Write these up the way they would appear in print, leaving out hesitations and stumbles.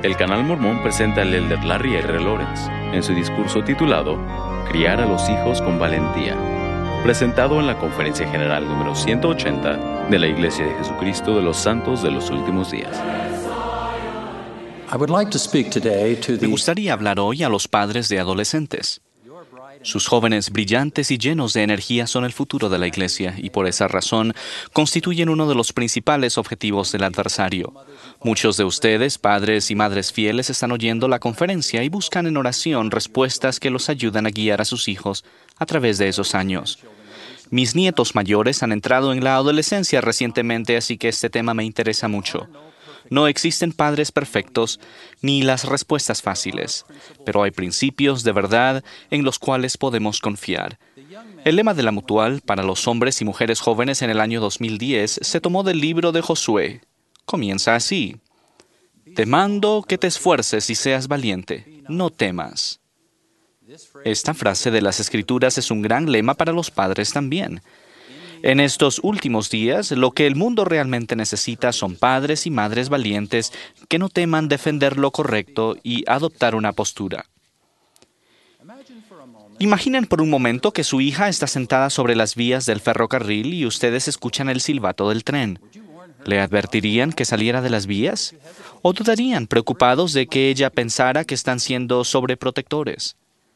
El Canal Mormón presenta al elder Larry R. Lawrence en su discurso titulado Criar a los hijos con valentía, presentado en la Conferencia General número 180 de la Iglesia de Jesucristo de los Santos de los Últimos Días. Me gustaría hablar hoy a los padres de adolescentes. Sus jóvenes brillantes y llenos de energía son el futuro de la Iglesia y por esa razón constituyen uno de los principales objetivos del adversario. Muchos de ustedes, padres y madres fieles, están oyendo la conferencia y buscan en oración respuestas que los ayudan a guiar a sus hijos a través de esos años. Mis nietos mayores han entrado en la adolescencia recientemente, así que este tema me interesa mucho. No existen padres perfectos ni las respuestas fáciles, pero hay principios de verdad en los cuales podemos confiar. El lema de la Mutual para los hombres y mujeres jóvenes en el año 2010 se tomó del libro de Josué. Comienza así: Te mando que te esfuerces y seas valiente, no temas. Esta frase de las Escrituras es un gran lema para los padres también. En estos últimos días, lo que el mundo realmente necesita son padres y madres valientes que no teman defender lo correcto y adoptar una postura. Imaginen por un momento que su hija está sentada sobre las vías del ferrocarril y ustedes escuchan el silbato del tren. ¿Le advertirían que saliera de las vías? ¿O dudarían, preocupados de que ella pensara que están siendo sobreprotectores?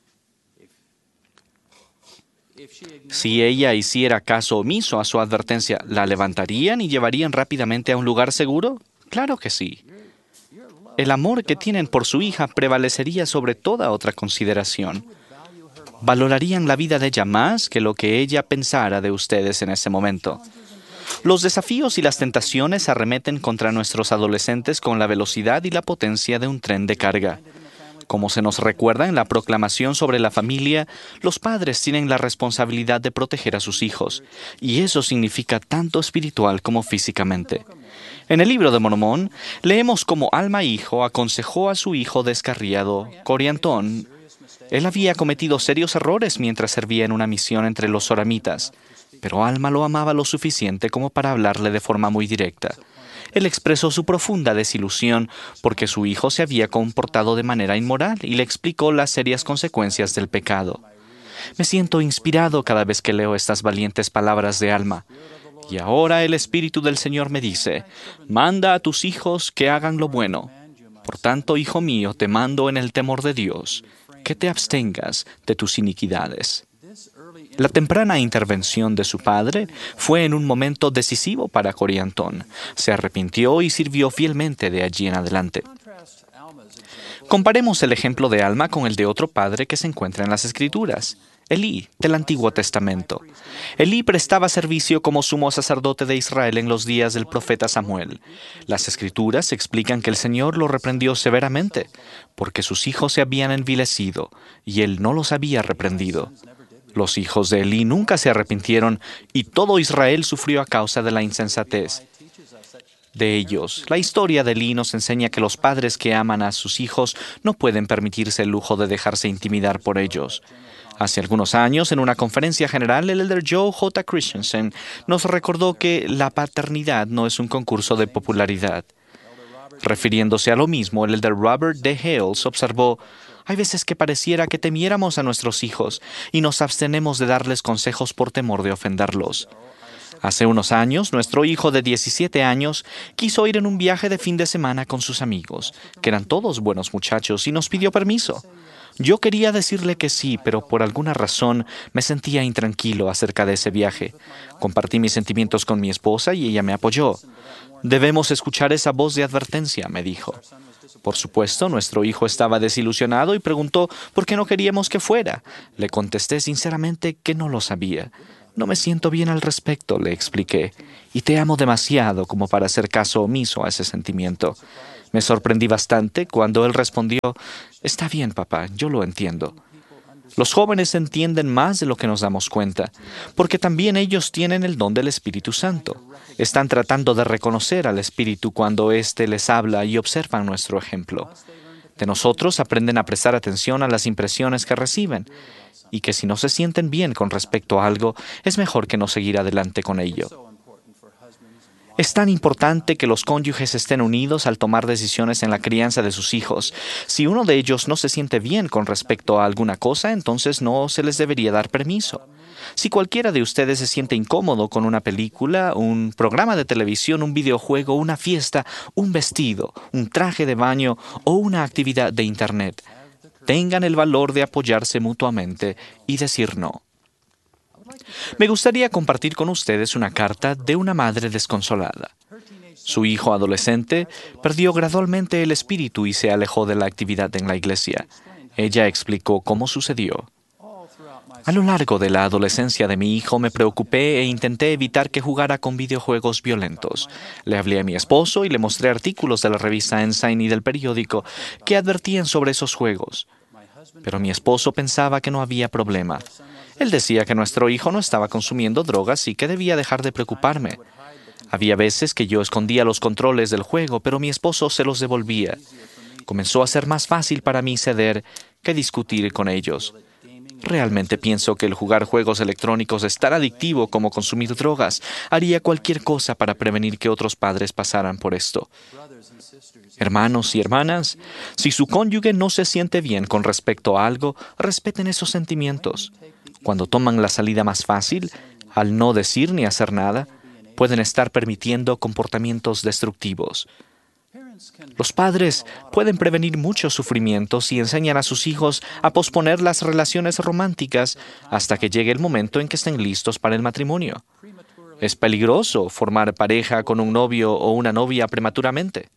Si ella hiciera caso omiso a su advertencia, ¿la levantarían y llevarían rápidamente a un lugar seguro? Claro que sí. El amor que tienen por su hija prevalecería sobre toda otra consideración. Valorarían la vida de ella más que lo que ella pensara de ustedes en ese momento. Los desafíos y las tentaciones arremeten contra nuestros adolescentes con la velocidad y la potencia de un tren de carga. Como se nos recuerda en la proclamación sobre la familia, los padres tienen la responsabilidad de proteger a sus hijos, y eso significa tanto espiritual como físicamente. En el libro de Mormón, leemos cómo Alma hijo aconsejó a su hijo descarriado, Coriantón. Él había cometido serios errores mientras servía en una misión entre los soramitas, pero Alma lo amaba lo suficiente como para hablarle de forma muy directa. Él expresó su profunda desilusión porque su hijo se había comportado de manera inmoral y le explicó las serias consecuencias del pecado. Me siento inspirado cada vez que leo estas valientes palabras de Alma. Y ahora el Espíritu del Señor me dice: manda a tus hijos que hagan lo bueno. Por tanto, hijo mío, te mando en el temor de Dios, que te abstengas de tus iniquidades. La temprana intervención de su padre fue en un momento decisivo para Coriantón. Se arrepintió y sirvió fielmente de allí en adelante. Comparemos el ejemplo de Alma con el de otro padre que se encuentra en las Escrituras, Elí, del Antiguo Testamento. Elí prestaba servicio como sumo sacerdote de Israel en los días del profeta Samuel. Las Escrituras explican que el Señor lo reprendió severamente, porque sus hijos se habían envilecido, y él no los había reprendido. Los hijos de Elí nunca se arrepintieron y todo Israel sufrió a causa de la insensatez de ellos. La historia de Elí nos enseña que los padres que aman a sus hijos no pueden permitirse el lujo de dejarse intimidar por ellos. Hace algunos años, en una conferencia general, el elder Joe J. Christensen nos recordó que la paternidad no es un concurso de popularidad. Refiriéndose a lo mismo, el elder Robert D. Hales observó: hay veces que pareciera que temiéramos a nuestros hijos y nos abstenemos de darles consejos por temor de ofenderlos. Hace unos años, nuestro hijo de 17 años quiso ir en un viaje de fin de semana con sus amigos, que eran todos buenos muchachos, y nos pidió permiso. Yo quería decirle que sí, pero por alguna razón me sentía intranquilo acerca de ese viaje. Compartí mis sentimientos con mi esposa y ella me apoyó. Debemos escuchar esa voz de advertencia, me dijo. Por supuesto, nuestro hijo estaba desilusionado y preguntó por qué no queríamos que fuera. Le contesté sinceramente que no lo sabía. No me siento bien al respecto, le expliqué, y te amo demasiado como para hacer caso omiso a ese sentimiento. Me sorprendí bastante cuando él respondió: está bien, papá, yo lo entiendo. Los jóvenes entienden más de lo que nos damos cuenta, porque también ellos tienen el don del Espíritu Santo. Están tratando de reconocer al Espíritu cuando éste les habla y observan nuestro ejemplo. De nosotros aprenden a prestar atención a las impresiones que reciben, y que si no se sienten bien con respecto a algo, es mejor que no seguir adelante con ello. Es tan importante que los cónyuges estén unidos al tomar decisiones en la crianza de sus hijos. Si uno de ellos no se siente bien con respecto a alguna cosa, entonces no se les debería dar permiso. Si cualquiera de ustedes se siente incómodo con una película, un programa de televisión, un videojuego, una fiesta, un vestido, un traje de baño o una actividad de Internet, tengan el valor de apoyarse mutuamente y decir no. Me gustaría compartir con ustedes una carta de una madre desconsolada. Su hijo adolescente perdió gradualmente el espíritu y se alejó de la actividad en la iglesia. Ella explicó cómo sucedió. A lo largo de la adolescencia de mi hijo me preocupé e intenté evitar que jugara con videojuegos violentos. Le hablé a mi esposo y le mostré artículos de la revista Ensign y del periódico que advertían sobre esos juegos. Pero mi esposo pensaba que no había problema. Él decía que nuestro hijo no estaba consumiendo drogas y que debía dejar de preocuparme. Había veces que yo escondía los controles del juego, pero mi esposo se los devolvía. Comenzó a ser más fácil para mí ceder que discutir con ellos. Realmente pienso que el jugar juegos electrónicos es tan adictivo como consumir drogas. Haría cualquier cosa para prevenir que otros padres pasaran por esto. Hermanos y hermanas, si su cónyuge no se siente bien con respecto a algo, respeten esos sentimientos. Cuando toman la salida más fácil, al no decir ni hacer nada, pueden estar permitiendo comportamientos destructivos. Los padres pueden prevenir muchos sufrimientos y enseñan a sus hijos a posponer las relaciones románticas hasta que llegue el momento en que estén listos para el matrimonio. Es peligroso formar pareja con un novio o una novia prematuramente.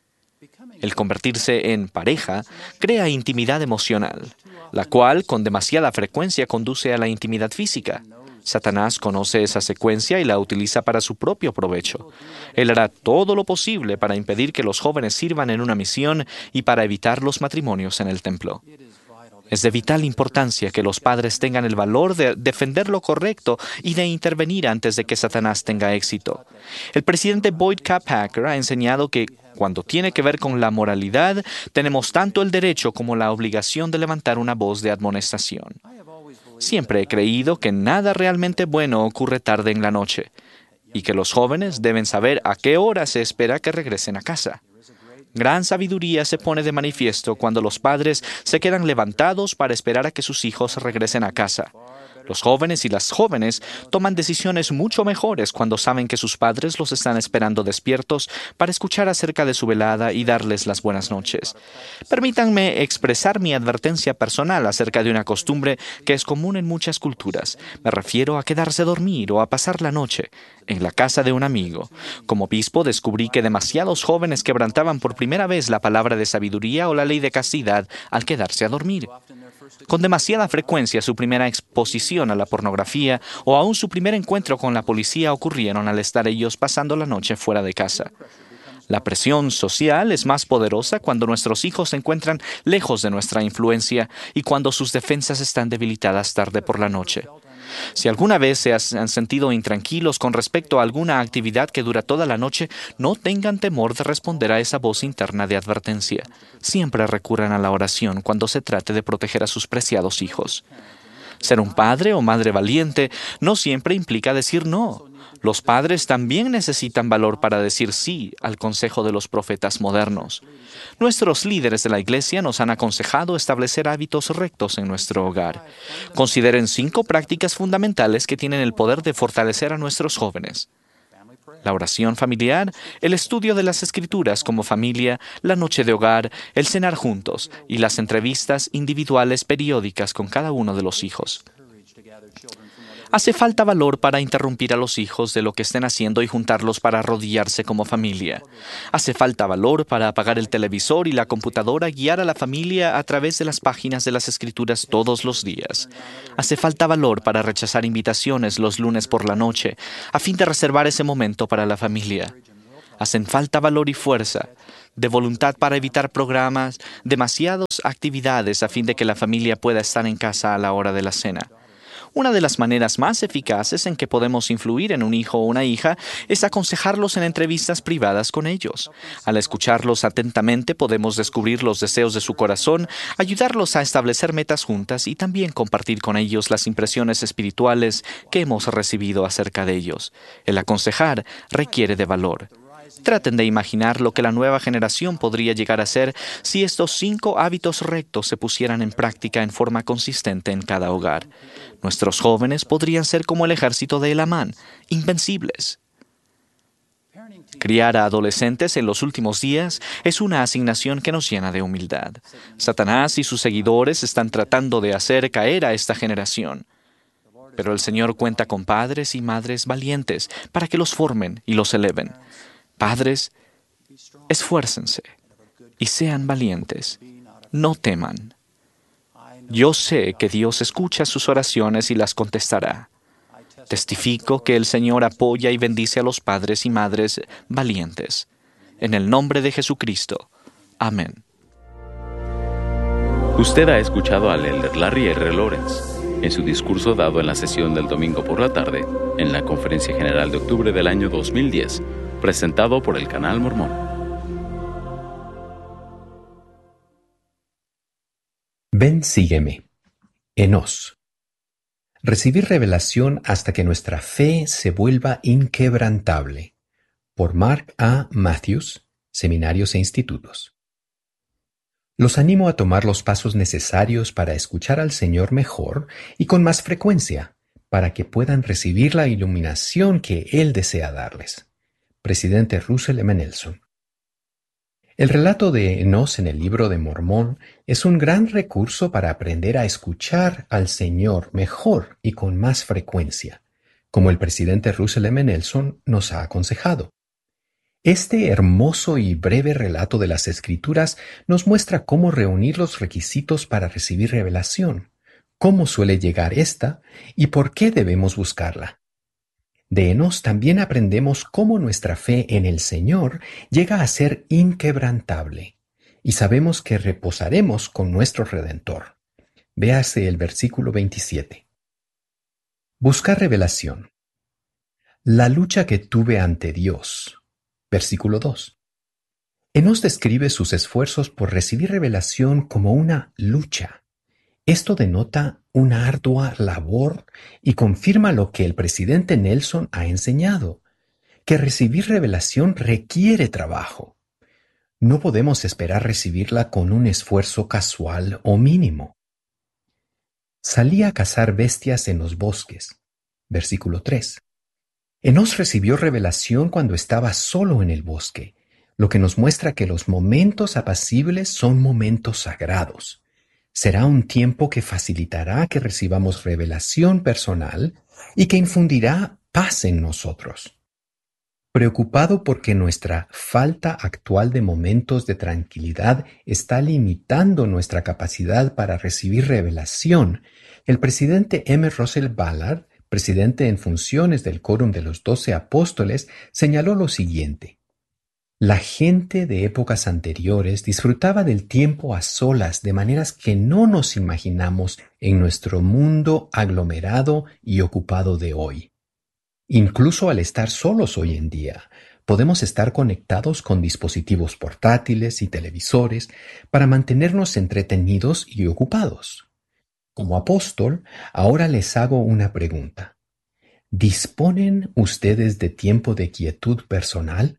El convertirse en pareja crea intimidad emocional, la cual con demasiada frecuencia conduce a la intimidad física. Satanás conoce esa secuencia y la utiliza para su propio provecho. Él hará todo lo posible para impedir que los jóvenes sirvan en una misión y para evitar los matrimonios en el templo. Es de vital importancia que los padres tengan el valor de defender lo correcto y de intervenir antes de que Satanás tenga éxito. El presidente Boyd K. Packer ha enseñado que cuando tiene que ver con la moralidad, tenemos tanto el derecho como la obligación de levantar una voz de admonestación. Siempre he creído que nada realmente bueno ocurre tarde en la noche y que los jóvenes deben saber a qué hora se espera que regresen a casa. Gran sabiduría se pone de manifiesto cuando los padres se quedan levantados para esperar a que sus hijos regresen a casa. Los jóvenes y las jóvenes toman decisiones mucho mejores cuando saben que sus padres los están esperando despiertos para escuchar acerca de su velada y darles las buenas noches. Permítanme expresar mi advertencia personal acerca de una costumbre que es común en muchas culturas. Me refiero a quedarse a dormir o a pasar la noche en la casa de un amigo. Como obispo descubrí que demasiados jóvenes quebrantaban por primera vez la palabra de sabiduría o la ley de castidad al quedarse a dormir. Con demasiada frecuencia su primera exposición a la pornografía o aún su primer encuentro con la policía ocurrieron al estar ellos pasando la noche fuera de casa. La presión social es más poderosa cuando nuestros hijos se encuentran lejos de nuestra influencia y cuando sus defensas están debilitadas tarde por la noche. Si alguna vez se han sentido intranquilos con respecto a alguna actividad que dura toda la noche, no tengan temor de responder a esa voz interna de advertencia. Siempre recurran a la oración cuando se trate de proteger a sus preciados hijos. Ser un padre o madre valiente no siempre implica decir no. Los padres también necesitan valor para decir sí al consejo de los profetas modernos. Nuestros líderes de la iglesia nos han aconsejado establecer hábitos rectos en nuestro hogar. Consideren 5 prácticas fundamentales que tienen el poder de fortalecer a nuestros jóvenes: la oración familiar, el estudio de las Escrituras como familia, la noche de hogar, el cenar juntos y las entrevistas individuales periódicas con cada uno de los hijos. Hace falta valor para interrumpir a los hijos de lo que estén haciendo y juntarlos para arrodillarse como familia. Hace falta valor para apagar el televisor y la computadora, guiar a la familia a través de las páginas de las Escrituras todos los días. Hace falta valor para rechazar invitaciones los lunes por la noche, a fin de reservar ese momento para la familia. Hacen falta valor y fuerza de voluntad para evitar programas, demasiadas actividades a fin de que la familia pueda estar en casa a la hora de la cena. Una de las maneras más eficaces en que podemos influir en un hijo o una hija es aconsejarlos en entrevistas privadas con ellos. Al escucharlos atentamente podemos descubrir los deseos de su corazón, ayudarlos a establecer metas juntas y también compartir con ellos las impresiones espirituales que hemos recibido acerca de ellos. El aconsejar requiere de valor. Traten de imaginar lo que la nueva generación podría llegar a ser si estos 5 hábitos rectos se pusieran en práctica en forma consistente en cada hogar. Nuestros jóvenes podrían ser como el ejército de Elamán, invencibles. Criar a adolescentes en los últimos días es una asignación que nos llena de humildad. Satanás y sus seguidores están tratando de hacer caer a esta generación. Pero el Señor cuenta con padres y madres valientes para que los formen y los eleven. Padres, esfuércense y sean valientes. No teman. Yo sé que Dios escucha sus oraciones y las contestará. Testifico que el Señor apoya y bendice a los padres y madres valientes. En el nombre de Jesucristo. Amén. Usted ha escuchado al elder Larry R. Lawrence en su discurso dado en la sesión del domingo por la tarde en la Conferencia General de octubre del año 2010, presentado por el Canal Mormón. Ven, sígueme. Enos. Recibir revelación hasta que nuestra fe se vuelva inquebrantable. Por Mark A. Matthews, Seminarios e Institutos. Los animo a tomar los pasos necesarios para escuchar al Señor mejor y con más frecuencia, para que puedan recibir la iluminación que Él desea darles. Presidente Russell M. Nelson. El relato de Enos en el Libro de Mormón es un gran recurso para aprender a escuchar al Señor mejor y con más frecuencia, como el presidente Russell M. Nelson nos ha aconsejado. Este hermoso y breve relato de las Escrituras nos muestra cómo reunir los requisitos para recibir revelación, cómo suele llegar esta y por qué debemos buscarla. De Enos también aprendemos cómo nuestra fe en el Señor llega a ser inquebrantable, y sabemos que reposaremos con nuestro Redentor. Véase el versículo 27. Buscar revelación. La lucha que tuve ante Dios. Versículo 2. Enos describe sus esfuerzos por recibir revelación como una lucha. Esto denota una ardua labor y confirma lo que el presidente Nelson ha enseñado, que recibir revelación requiere trabajo. No podemos esperar recibirla con un esfuerzo casual o mínimo. Salí a cazar bestias en los bosques. Versículo 3. Enos recibió revelación cuando estaba solo en el bosque, lo que nos muestra que los momentos apacibles son momentos sagrados. Será un tiempo que facilitará que recibamos revelación personal y que infundirá paz en nosotros. Preocupado porque nuestra falta actual de momentos de tranquilidad está limitando nuestra capacidad para recibir revelación, el presidente M. Russell Ballard, presidente en funciones del Quórum de los 12 Apóstoles, señaló lo siguiente. La gente de épocas anteriores disfrutaba del tiempo a solas de maneras que no nos imaginamos en nuestro mundo aglomerado y ocupado de hoy. Incluso al estar solos hoy en día, podemos estar conectados con dispositivos portátiles y televisores para mantenernos entretenidos y ocupados. Como apóstol, ahora les hago una pregunta. ¿Disponen ustedes de tiempo de quietud personal?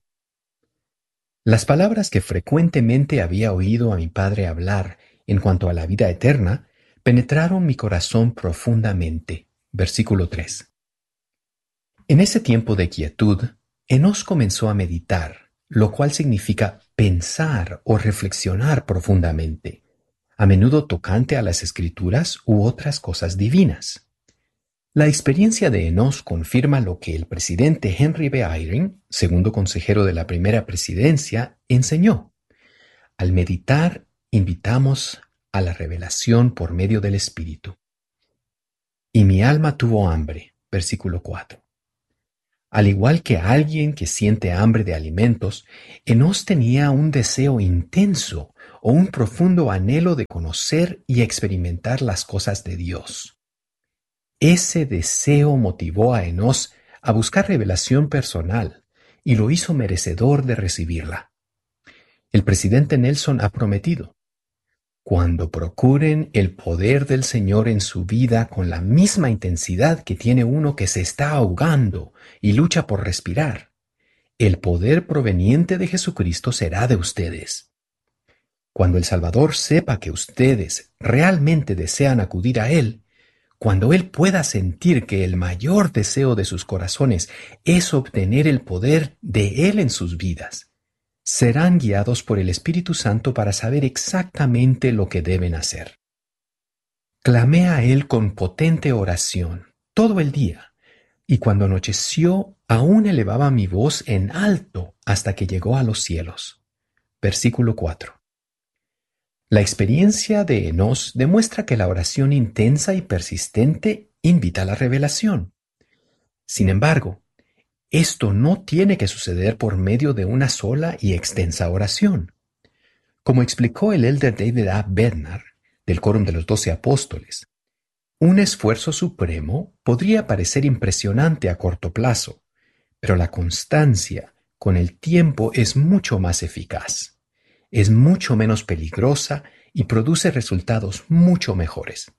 Las palabras que frecuentemente había oído a mi padre hablar en cuanto a la vida eterna penetraron mi corazón profundamente. Versículo 3. En ese tiempo de quietud, Enos comenzó a meditar, lo cual significa pensar o reflexionar profundamente, a menudo tocante a las Escrituras u otras cosas divinas. La experiencia de Enos confirma lo que el presidente Henry B. Eyring, segundo consejero de la primera presidencia, enseñó. Al meditar, invitamos a la revelación por medio del Espíritu. Y mi alma tuvo hambre, versículo 4. Al igual que alguien que siente hambre de alimentos, Enos tenía un deseo intenso o un profundo anhelo de conocer y experimentar las cosas de Dios. Ese deseo motivó a Enós a buscar revelación personal y lo hizo merecedor de recibirla. El presidente Nelson ha prometido: cuando procuren el poder del Señor en su vida con la misma intensidad que tiene uno que se está ahogando y lucha por respirar, el poder proveniente de Jesucristo será de ustedes. Cuando el Salvador sepa que ustedes realmente desean acudir a Él, cuando Él pueda sentir que el mayor deseo de sus corazones es obtener el poder de Él en sus vidas, serán guiados por el Espíritu Santo para saber exactamente lo que deben hacer. Clamé a Él con potente oración todo el día, y cuando anocheció aún elevaba mi voz en alto hasta que llegó a los cielos. Versículo 4. La experiencia de Enós demuestra que la oración intensa y persistente invita a la revelación. Sin embargo, esto no tiene que suceder por medio de una sola y extensa oración. Como explicó el elder David A. Bednar, del Quórum de los 12 Apóstoles, un esfuerzo supremo podría parecer impresionante a corto plazo, pero la constancia con el tiempo es mucho más eficaz, es mucho menos peligrosa y produce resultados mucho mejores.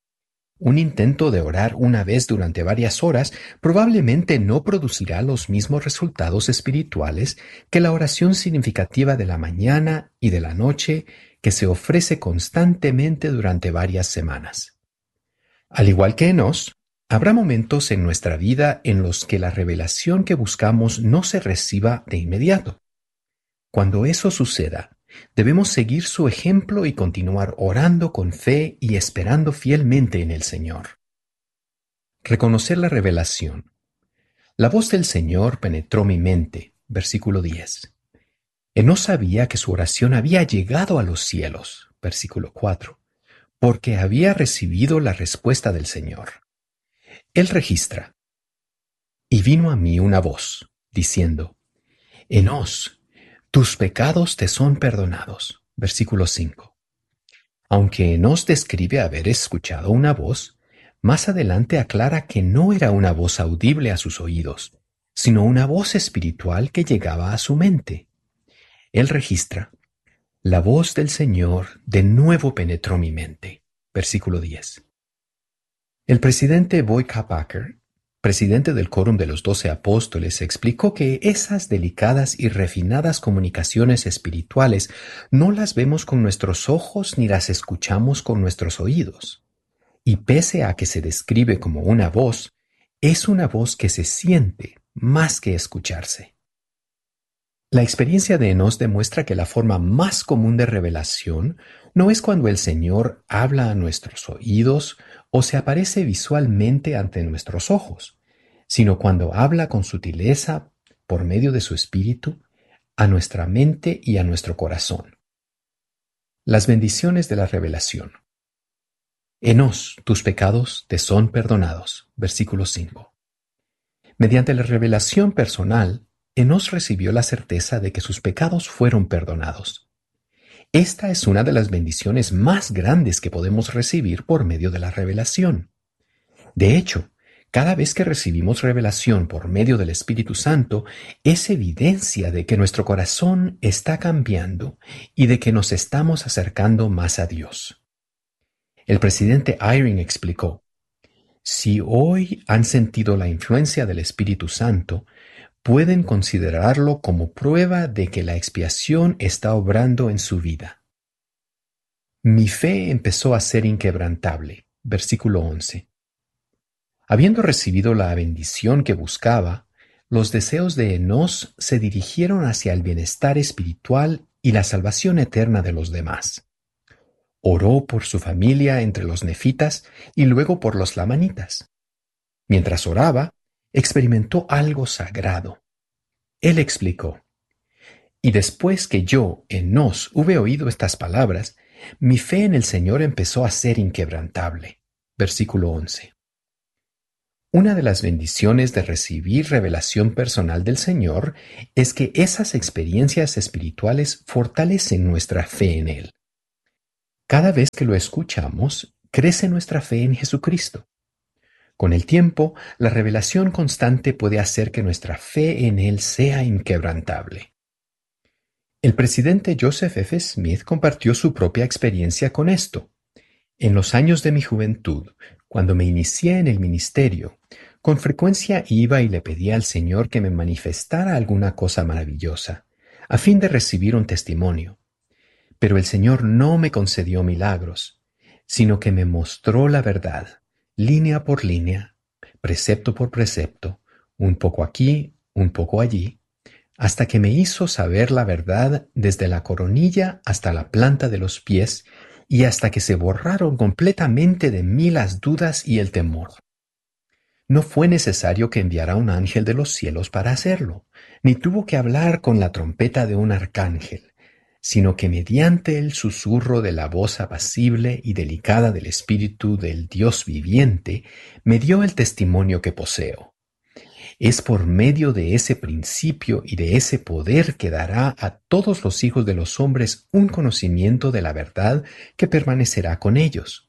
Un intento de orar una vez durante varias horas probablemente no producirá los mismos resultados espirituales que la oración significativa de la mañana y de la noche que se ofrece constantemente durante varias semanas. Al igual que Enós, habrá momentos en nuestra vida en los que la revelación que buscamos no se reciba de inmediato. Cuando eso suceda, debemos seguir su ejemplo y continuar orando con fe y esperando fielmente en el Señor. Reconocer la revelación. La voz del Señor penetró mi mente. Versículo 10. Enós sabía que su oración había llegado a los cielos. Versículo 4. Porque había recibido la respuesta del Señor. Él registra: y vino a mí una voz, diciendo: Enós, tus pecados te son perdonados. Versículo 5. Aunque Enós describe haber escuchado una voz, más adelante aclara que no era una voz audible a sus oídos, sino una voz espiritual que llegaba a su mente. Él registra: la voz del Señor de nuevo penetró mi mente. Versículo 10. El presidente Boyd K. Packer, presidente del Quórum de los 12 Apóstoles, explicó que esas delicadas y refinadas comunicaciones espirituales no las vemos con nuestros ojos ni las escuchamos con nuestros oídos. Y pese a que se describe como una voz, es una voz que se siente más que escucharse. La experiencia de Enós demuestra que la forma más común de revelación no es cuando el Señor habla a nuestros oídos o se aparece visualmente ante nuestros ojos, sino cuando habla con sutileza por medio de su Espíritu a nuestra mente y a nuestro corazón. Las bendiciones de la revelación. Enós, tus pecados te son perdonados. Versículo 5. Mediante la revelación personal, Enós recibió la certeza de que sus pecados fueron perdonados. Esta es una de las bendiciones más grandes que podemos recibir por medio de la revelación. De hecho, cada vez que recibimos revelación por medio del Espíritu Santo, es evidencia de que nuestro corazón está cambiando y de que nos estamos acercando más a Dios. El presidente Eyring explicó: si hoy han sentido la influencia del Espíritu Santo, pueden considerarlo como prueba de que la expiación está obrando en su vida. Mi fe empezó a ser inquebrantable. Versículo 11. Habiendo recibido la bendición que buscaba, los deseos de Enós se dirigieron hacia el bienestar espiritual y la salvación eterna de los demás. Oró por su familia entre los nefitas y luego por los lamanitas. Mientras oraba, experimentó algo sagrado. Él explicó: y después que yo, Enós, hube oído estas palabras, mi fe en el Señor empezó a ser inquebrantable. Versículo 11. Una de las bendiciones de recibir revelación personal del Señor es que esas experiencias espirituales fortalecen nuestra fe en Él. Cada vez que lo escuchamos, crece nuestra fe en Jesucristo. Con el tiempo, la revelación constante puede hacer que nuestra fe en Él sea inquebrantable. El presidente Joseph F. Smith compartió su propia experiencia con esto. En los años de mi juventud, cuando me inicié en el ministerio, con frecuencia iba y le pedía al Señor que me manifestara alguna cosa maravillosa, a fin de recibir un testimonio. Pero el Señor no me concedió milagros, sino que me mostró la verdad, línea por línea, precepto por precepto, un poco aquí, un poco allí, hasta que me hizo saber la verdad desde la coronilla hasta la planta de los pies y hasta que se borraron completamente de mí las dudas y el temor. No fue necesario que enviara un ángel de los cielos para hacerlo, ni tuvo que hablar con la trompeta de un arcángel, sino que mediante el susurro de la voz apacible y delicada del Espíritu del Dios viviente, me dio el testimonio que poseo. Es por medio de ese principio y de ese poder que dará a todos los hijos de los hombres un conocimiento de la verdad que permanecerá con ellos.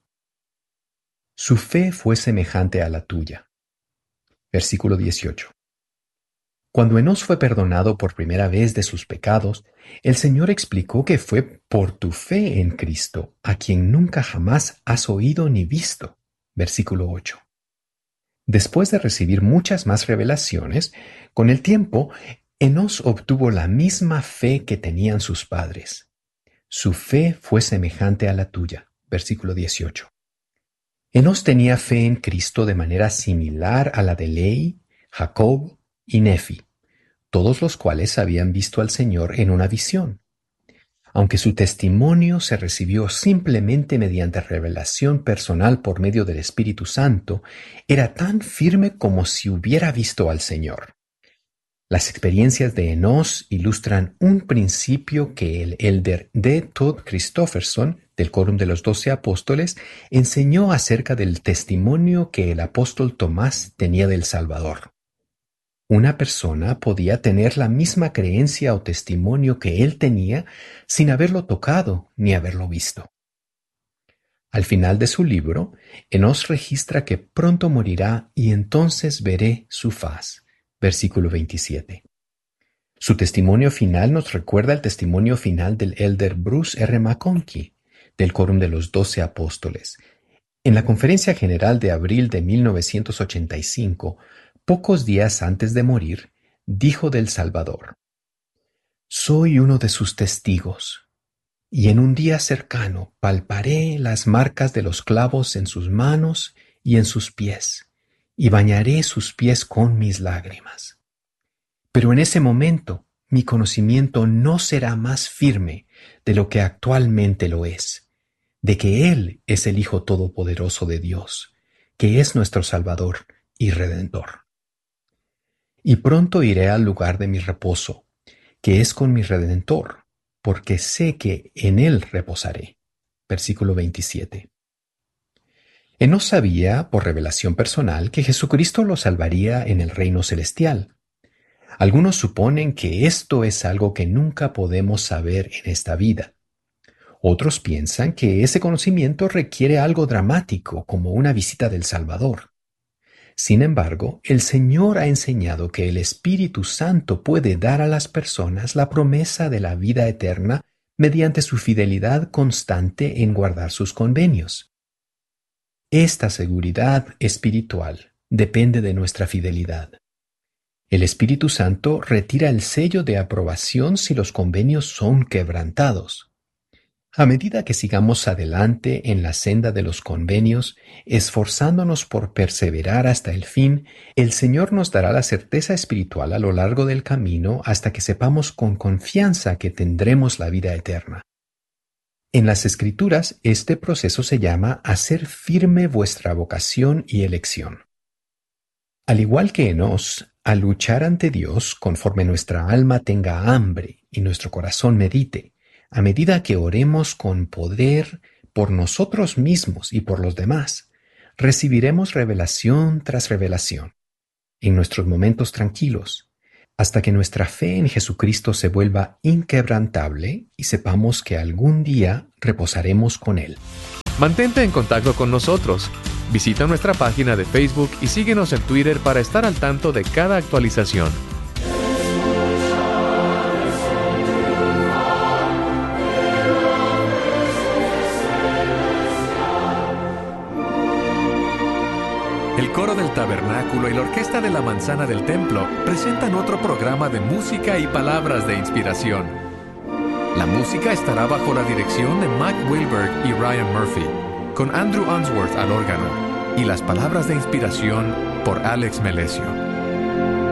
Su fe fue semejante a la tuya. Versículo 18. Cuando Enós fue perdonado por primera vez de sus pecados, el Señor explicó que fue por tu fe en Cristo, a quien nunca jamás has oído ni visto. Versículo 8. Después de recibir muchas más revelaciones, con el tiempo, Enós obtuvo la misma fe que tenían sus padres. Su fe fue semejante a la tuya. Versículo 18. Enós tenía fe en Cristo de manera similar a la de Lehi, Jacob y Nefi, todos los cuales habían visto al Señor en una visión. Aunque su testimonio se recibió simplemente mediante revelación personal por medio del Espíritu Santo, era tan firme como si hubiera visto al Señor. Las experiencias de Enós ilustran un principio que el elder D. Todd Christofferson, del Quórum de los 12 Apóstoles, enseñó acerca del testimonio que el apóstol Tomás tenía del Salvador. Una persona podía tener la misma creencia o testimonio que él tenía sin haberlo tocado ni haberlo visto. Al final de su libro, Enós registra que pronto morirá y entonces veré su faz. Versículo 27. Su testimonio final nos recuerda el testimonio final del elder Bruce R. McConkie, del Quórum de los 12 Apóstoles. En la Conferencia General de abril de 1985, pocos días antes de morir, dijo del Salvador: «Soy uno de sus testigos, y en un día cercano palparé las marcas de los clavos en sus manos y en sus pies, y bañaré sus pies con mis lágrimas. Pero en ese momento mi conocimiento no será más firme de lo que actualmente lo es, de que Él es el Hijo Todopoderoso de Dios, que es nuestro Salvador y Redentor. Y pronto iré al lugar de mi reposo, que es con mi Redentor, porque sé que en Él reposaré». Versículo 27. Enós sabía, por revelación personal, que Jesucristo lo salvaría en el reino celestial. Algunos suponen que esto es algo que nunca podemos saber en esta vida. Otros piensan que ese conocimiento requiere algo dramático, como una visita del Salvador. Sin embargo, el Señor ha enseñado que el Espíritu Santo puede dar a las personas la promesa de la vida eterna mediante su fidelidad constante en guardar sus convenios. Esta seguridad espiritual depende de nuestra fidelidad. El Espíritu Santo retira el sello de aprobación si los convenios son quebrantados. A medida que sigamos adelante en la senda de los convenios, esforzándonos por perseverar hasta el fin, el Señor nos dará la certeza espiritual a lo largo del camino hasta que sepamos con confianza que tendremos la vida eterna. En las Escrituras, este proceso se llama hacer firme vuestra vocación y elección. Al igual que Enós, al luchar ante Dios, conforme nuestra alma tenga hambre y nuestro corazón medite, a medida que oremos con poder por nosotros mismos y por los demás, recibiremos revelación tras revelación, en nuestros momentos tranquilos, hasta que nuestra fe en Jesucristo se vuelva inquebrantable y sepamos que algún día reposaremos con Él. Mantente en contacto con nosotros. Visita nuestra página de Facebook y síguenos en Twitter para estar al tanto de cada actualización. El coro del tabernáculo y la orquesta de la manzana del templo presentan otro programa de música y palabras de inspiración. La música estará bajo la dirección de Mac Wilberg y Ryan Murphy, con Andrew Unsworth al órgano, y las palabras de inspiración por Alex Melesio.